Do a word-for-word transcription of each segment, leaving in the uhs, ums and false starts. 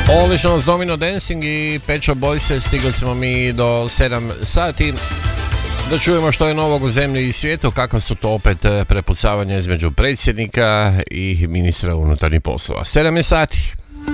Odlično uz Domino Dancing i Pet Shop Boys stigli smo mi do sedam sati da čujemo što je novog u zemlji i svijetu, kakva su to opet prepucavanja između predsjednika i ministra unutarnjih poslova. sedam je sati.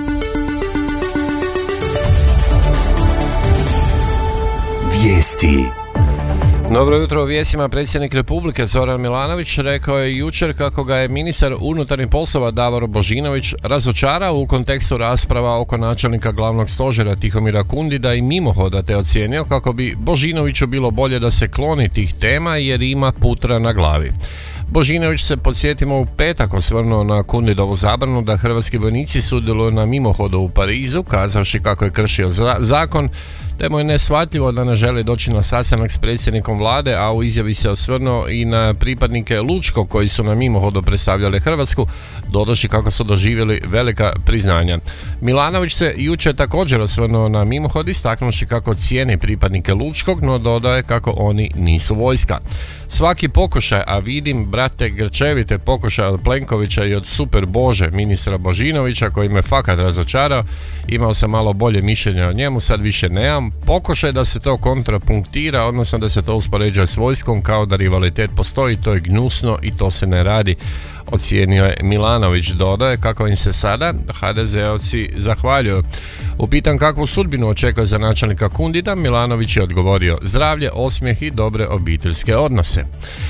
Vijesti. Dobro jutro u vijestima. Predsjednik Republike Zoran Milanović rekao je jučer kako ga je ministar unutarnjih poslova Davor Božinović razočarao u kontekstu rasprava oko načelnika glavnog stožera Tihomira Kundida i mimohoda, te ocijenio kako bi Božinoviću bilo bolje da se kloni tih tema jer ima putra na glavi. Božinović se, podsjetimo, u petak osvrnuo na Kundidovu zabranu da hrvatski vojnici sudjeluju na mimohodu u Parizu, kazavši kako je kršio za- zakon, te mu je neshvatljivo da ne želi doći na sastanak s predsjednikom vlade, a u izjavi se osvrnuo i na pripadnike Lučkog koji su na mimohodu predstavljali Hrvatsku, dodaši kako su doživjeli velika priznanja. Milanović se jučer također osvrnuo na mimohod, istaknuši kako cijeni pripadnike Lučkog, no dodaje kako oni nisu vojska. Svaki pokušaj, a vidim, brate, grčevite pokušaj od Plenkovića i od super Bože ministra Božinovića koji me fakat razočarao, imao sam malo bolje mišljenje o njemu, sad više nemam. Pokušaj da se to kontrapunktira, odnosno da se to uspoređuje s vojskom kao da rivalitet postoji, to je gnusno i to se ne radi, ocijenio je Milanović. Dodaje kako im se sada ha de zeovci zahvaljuju. Upitan kakvu sudbinu očekuje za načelnika Kundida, Milanović je odgovorio: zdravlje, osmijeh i dobre obiteljske odnose.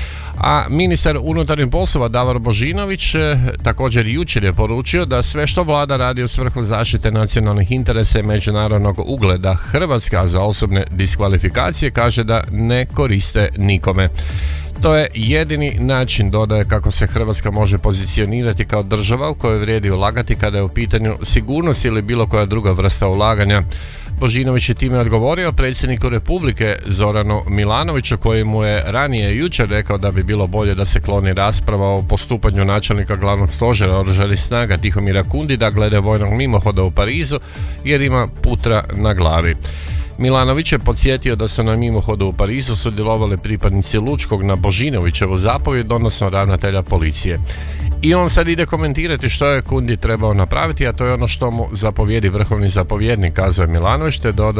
A ministar unutarnjih poslova Davor Božinović eh, također jučer je poručio da sve što vlada radi u svrhu zaštite nacionalnih interesa i međunarodnog ugleda Hrvatska za osobne diskvalifikacije, kaže da ne koriste nikome. To je jedini način, dodaje, kako se Hrvatska može pozicionirati kao država u kojoj vrijedi ulagati kada je u pitanju sigurnost ili bilo koja druga vrsta ulaganja. Božinović je time odgovorio predsjedniku Republike Zoranu Milanoviću, koji mu je ranije jučer rekao da bi bilo bolje da se kloni rasprava o postupanju načelnika glavnog stožera Oružanih snaga Tihomira Kundida glede vojnog mimohoda u Parizu jer ima putra na glavi. Milanović je podsjetio da su na mimohodu u Parizu sudjelovali pripadnici Lučkog na Božinovićevu zapovjed, odnosno ravnatelja policije. I on sad ide komentirati što je Kundid trebao napraviti, a to je ono što mu zapovjedi vrhovni zapovjednik, kazao je Milanović, te dodao